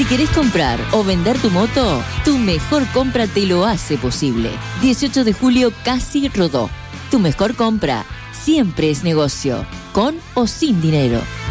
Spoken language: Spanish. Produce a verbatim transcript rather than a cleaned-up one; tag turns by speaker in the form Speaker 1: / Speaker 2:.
Speaker 1: querés comprar o vender tu moto, Tu Mejor Compra te lo hace posible. dieciocho de julio Casi Rodó. Tu Mejor Compra siempre es negocio, con o sin dinero.